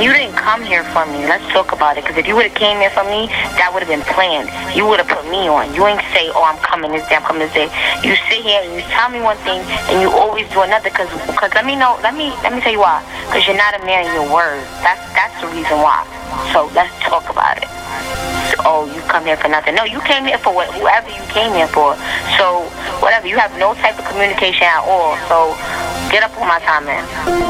And you didn't come here for me. Let's talk about it. Because if you would have came here for me, that would have been planned. You would have put me on. You ain't say, oh, I'm coming this day, I'm coming this day. You sit here and you tell me one thing and you always do another. Because let me know. Let me tell you why. Because you're not a man of your word. That's the reason why. So let's talk about it. Oh, you come here for nothing. No, you came here for whoever you came here for. So, whatever. You have no type of communication at all. So, get up on my time, man.